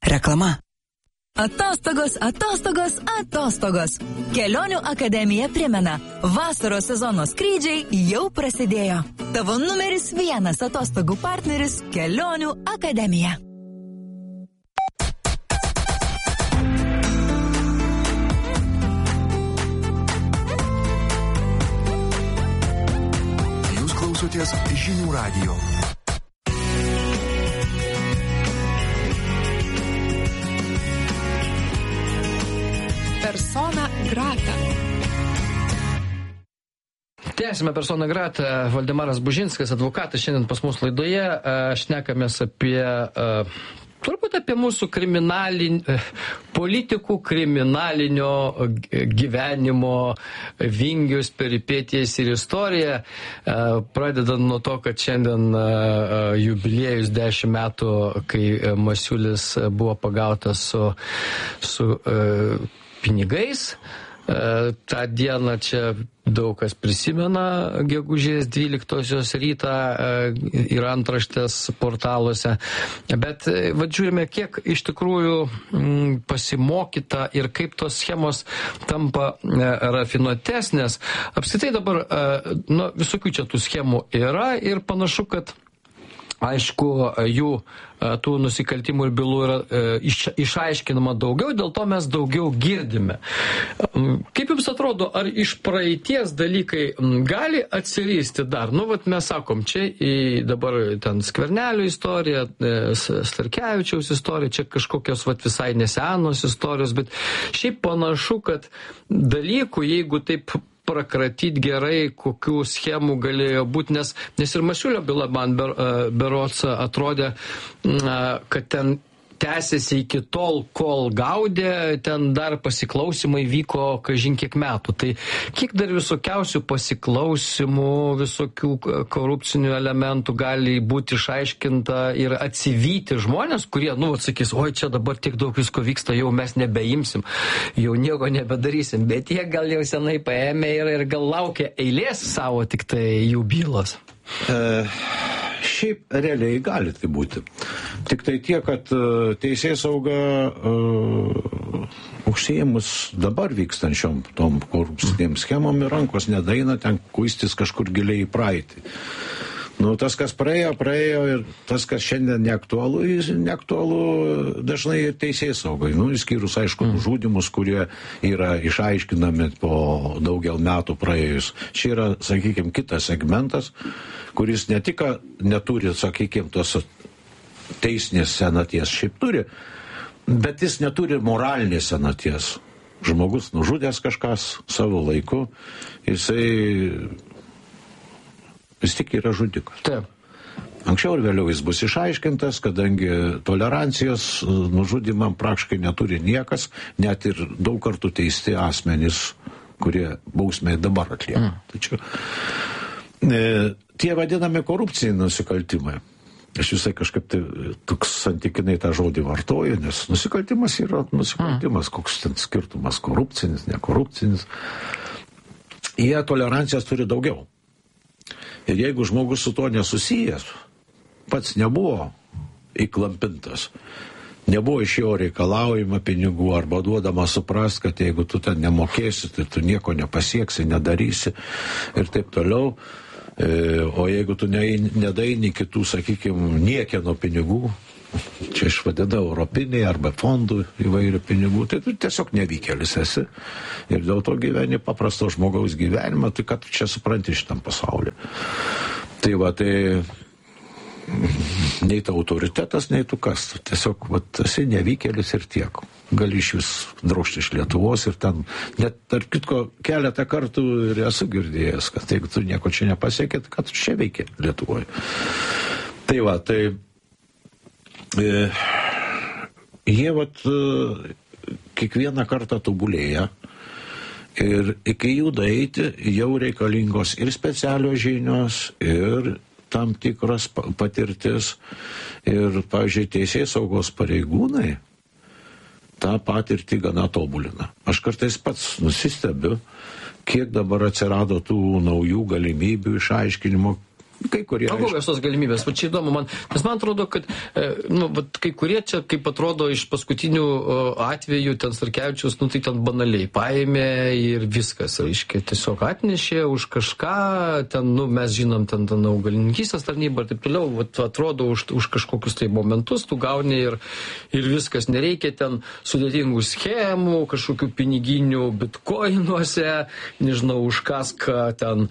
Reklama. Atostogos, atostogos, atostogos. Kelionių akademija primena, vasaros sezono skrydžiai jau prasidėjo. Tavo numeris 1 atostogų partneris – Kelionių akademija. Jūs klausotės Žinių radijo. Persona grata. Tęsime Persona grata. Valdemaras Bužinskas, advokatas, šiandien pas mus laidoje. Šnekamės turbūt apie mūsų politikų kriminalinio gyvenimo vingius, peripetijas ir istoriją. Pradedant nuo to, kad šiandien jubiliejus 10 metų, kai Masiulis buvo pagautas su pinigais. Ta diena čia daug kas prisimena, gegužės 12-osios rytą ir antraštės portaluose. Bet žiūrime, kiek iš tikrųjų pasimokyta ir kaip tos schemos tampa rafinuotesnės. Apskritai dabar visokių čia tų schemų yra ir panašu, kad aišku, jų tų nusikaltimų ir bylų yra išaiškinama daugiau, dėl to mes daugiau girdime. Kaip jums atrodo, ar iš praeities dalykai gali atsiristi dar? Mes sakom, čia dabar ten Skvernelio istorija, Starkevičiaus istorija, čia kažkokios visai nesenos istorijos, bet šiaip panašu, kad dalykų, jeigu taip prakratyti gerai, kokių schemų galėjo būti, nes ir Masiulio byla man berods atrodė, kad ten tęsiasi iki tol, kol gaudė, ten dar pasiklausimai vyko kažin kiek metų. Tai kiek dar visokiausių pasiklausimų, visokių korupcinių elementų gali būti išaiškinta ir atsivyti žmonės, kurie, sakys, oi, čia dabar tiek daug visko vyksta, jau mes nebeimsim, jau nieko nebedarysim, bet jie gal jau senai paėmė ir gal laukia eilės savo tik tai jų bylos. Šiaip realiai gali tai būti. Tik tai tiek, kad teisėsauga užsiėmus dabar vykstančiom tom korupcinėm schemom ir rankos nedaina ten kuistis kažkur giliai į praeitį. Tas, kas praėjo ir tas, kas šiandien neaktualu dažnai ir teisėsaugai. Išskyrus, aišku, žudimus, kurie yra išaiškinami po daugel metų praėjus. Čia yra, sakykime, kitas segmentas, kuris ne tik neturi, sakykime, tos teisinės senaties, šiaip turi, bet jis neturi moralinės senaties. Žmogus nužudęs kažkas savo laiku, jisai vis tik yra žudikas. Taip. Anksčiau ir vėliau jis bus išaiškintas, kadangi tolerancijos nužudimam praktiškai neturi niekas, net ir daug kartų teisti asmenys, kurie bausmę dabar atlieka. Tačiau tie vadinami korupciniai nusikaltimai. Aš visai kažkaip toks santykinai tą žodį vartoju, nes nusikaltimas yra nusikaltimas, koks ten skirtumas korupcinis, nekorupcinis. Jie tolerancijos turi daugiau. Ir jeigu žmogus su to nesusijęs, pats nebuvo įklampintas, nebuvo iš jo reikalaujama pinigų arba duodama suprast, kad jeigu tu ten nemokėsi, tai tu nieko nepasieksi, nedarysi ir taip toliau. O jeigu tu nedaini kitų, sakykime, niekieno pinigų, čia išvadina europiniai arba fondų įvairių pinigų, tai tu tiesiog nevykėlis esi. Ir dėl to gyveni paprasto žmogaus gyvenimą, tai ką tu čia supranti šitam pasauliu. Tai nei tu autoritetas, nei tu kas. Tiesiog esi nevykėlis ir tiek. Gali iš vis drožti iš Lietuvos ir ten, net tarp kitko, keletą kartų ir esu girdėjęs, kad jeigu tu nieko čia nepasiekė, tai ką tu čia veikė Lietuvoje. Tai jie kiekvieną kartą tobulėja ir iki jų daeiti jau reikalingos ir specialios žinios, ir tam tikras patirtis. Ir, pavyzdžiui, teisėsaugos pareigūnai tą patirtį gana tobulina. Aš kartais pats nusistebiu, kiek dabar atsirado tų naujų galimybių išaiškinimo, Kai kurie... O kokios tos galimybės? Va čia įdomu man, nes man atrodo, kad kai kurie čia, kaip atrodo, iš paskutinių atvejų, ten Starkevičius, tai ten banaliai paėmė ir viskas, reiškia, tiesiog atnešė už kažką, ten, mes žinom, ten augalininkystės tarnybą ir taip toliau, atrodo, už kažkokius tai momentus tu gauni ir viskas, nereikia ten sudėtingų schemų, kažkokių piniginių bitkoinuose, nežinau, už kaską ten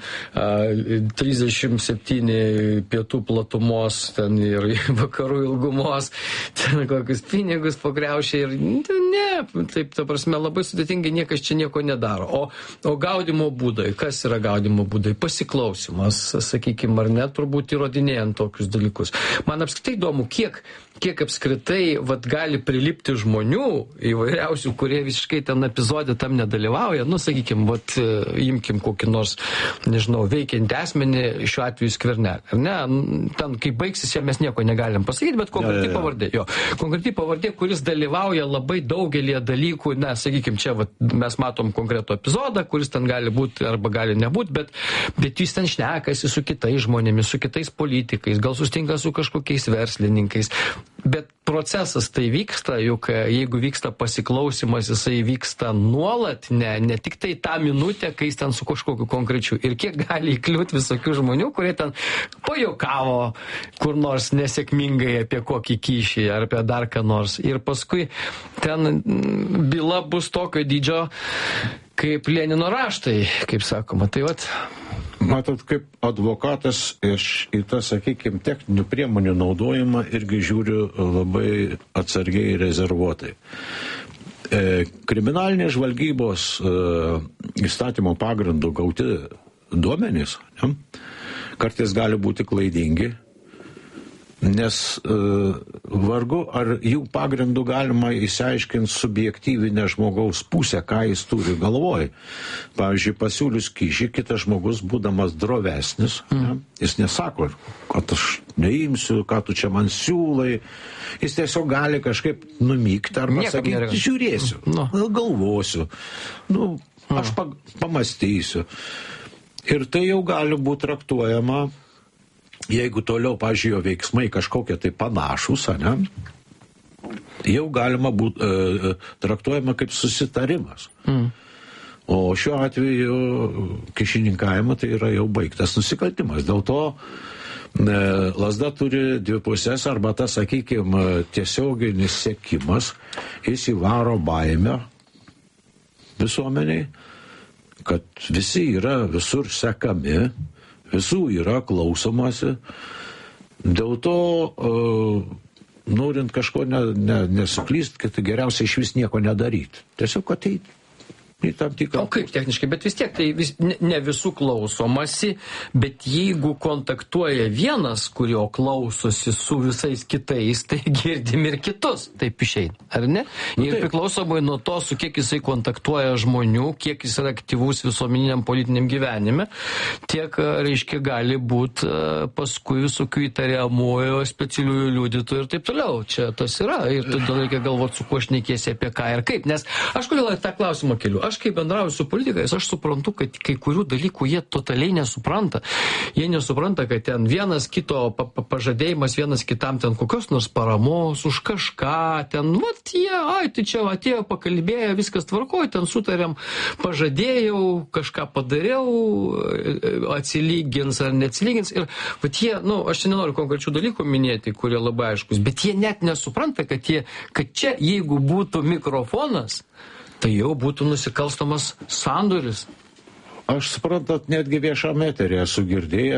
37 pietų platumos ten ir vakarų ilgumos, ten kokius pinigus pagriaušia ir ne, taip, ta prasme, labai sudėtingai niekas čia nieko nedaro. O gaudimo būdai, kas yra gaudimo būdai? Pasiklausimas, sakykime, ar ne, turbūt įrodinėjant tokius dalykus. Man apskritai įdomu, kiek apskritai gali prilipti žmonių įvairiausių, kurie visiškai ten epizodė tam nedalyvauja, sakykime, imkim kokį nors, nežinau, veikiantį asmenį, šiuo atveju Skvernelį, ar ne? Ten, kai baigsis, čia mes nieko negalim pasakyti, bet konkreti pavardė. Konkreti pavardė, kuris dalyvauja labai daugelį dalykų, sakykime, čia mes matom konkretų epizodą, kuris ten gali būti arba gali nebūti, bet jis ten šnekasi su kitais žmonėmis, su kitais politikais, gal sustinka su kažkokiais verslininkais. Bet procesas tai vyksta, juk jeigu vyksta pasiklausimas, jisai vyksta nuolat, ne tik tai tą minutę, kai jis ten su kažkokiu konkrečiu. Ir kiek gali įkliūti visokių žmonių, kurie ten pajuokavo kur nors nesėkmingai apie kokį kyšį ar apie dar ką nors. Ir paskui ten byla bus tokio dydžio, kaip Lenino raštai, kaip sakoma. Tai Matot, kaip advokatas į tą, sakykime, techninių priemonių naudojimą irgi žiūriu labai atsargiai ir rezervuotai. Kriminalinės žvalgybos įstatymo pagrindų gauti duomenys kartais gali būti klaidingi, nes vargu ar jų pagrindų galima išsiaiškinti subjektyvinę žmogaus pusę, ką jis turi galvoj. Pavyzdžiui, pasiūlius kyšį, kitas žmogus, būdamas drovesnis, jis nesako, kad aš neimsiu, ką tu čia man siūlai, jis tiesiog gali kažkaip numykti arba sakyti, žiūrėsiu, galvosiu, aš pamastysiu. Ir tai jau gali būti traktuojama, jeigu toliau, pažiūrėjau, veiksmai kažkokie tai panašus, jau galima būti traktuojama kaip susitarimas. O šiuo atveju kyšininkavimo tai yra jau baigtas nusikaltimas. Dėl to lazda turi dvi pusės, arba tas, sakykime, tiesioginis sekimas, jis įvaro baimę visuomeniai, kad visi yra visur sekami, visų yra klausomasi. Dėl to, norint kažko nesuklyst, kad geriausia iš vis nieko nedaryti. Tiesiog ateiti. O kaip techniškai, bet vis tiek tai ne visų klausomasi, bet jeigu kontaktuoja vienas, kurio klausosi su visais kitais, tai girdim ir kitus, taip išeina, ar ne? Ir priklausomai nuo to, su kiek jisai kontaktuoja žmonių, kiek jis yra aktyvus visuomeniniam politiniam gyvenime, tiek, reiškia, gali būti paskui visokių įtariamųjų, specialiųjų liudytojų ir taip toliau. Čia tas yra ir tada reikia galvoti, su kuo šnekėsi, apie ką ir kaip. Nes aš kodėl tą klausimą keliu? Aš kai bendrauju su politikais, aš suprantu, kad kai kurių dalykų jie totaliai nesupranta. Jie nesupranta, kad ten vienas kito pažadėjimas, vienas kitam ten kokios nors paramos už kažką, ten, tai čia atėjo, pakalbėjo, viskas tvarkoja, ten sutarėm, pažadėjau, kažką padariau, atsilygins ar neatsilygins. Ir jie, aš čia nenoriu konkrečių dalykų minėti, kurie labai aiškus, bet jie net nesupranta, kad čia, jeigu būtų mikrofonas, tai jau būtų nusikalstamas sandoris. Aš suprantat, netgi viešame eteryje esu girdėjęs